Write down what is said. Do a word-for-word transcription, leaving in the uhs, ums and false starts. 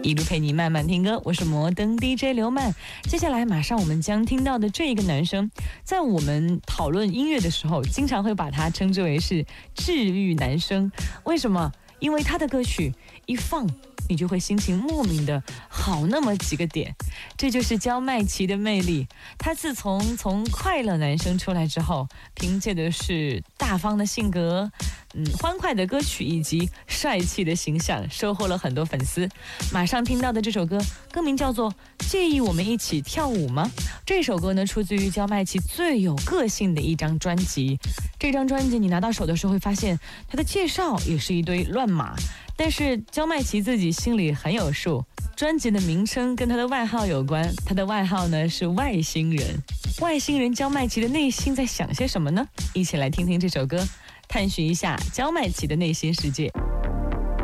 一路陪你慢慢听歌，我是摩登 D J 刘曼。接下来马上我们将听到的这一个男生，在我们讨论音乐的时候，经常会把他称之为是治愈男生。为什么？因为他的歌曲一放，你就会心情莫名的好那么几个点，这就是焦麦琪的魅力。他自从从快乐男生出来之后，凭借的是大方的性格，嗯，欢快的歌曲以及帅气的形象，收获了很多粉丝。马上听到的这首歌，歌名叫做《介意我们一起跳舞吗》。这首歌呢，出自于焦麦琪最有个性的一张专辑。这张专辑你拿到手的时候会发现，它的介绍也是一堆乱码。但是焦麦琪自己心里很有数，专辑的名称跟他的外号有关，他的外号呢是外星人。外星人焦麦琪的内心在想些什么呢？一起来听听这首歌，探寻一下焦麦琪的内心世界。